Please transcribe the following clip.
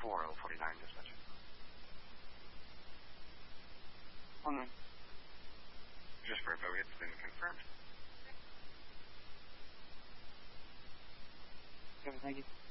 4049 dispatch. Just verify it's been confirmed. Okay, thank you.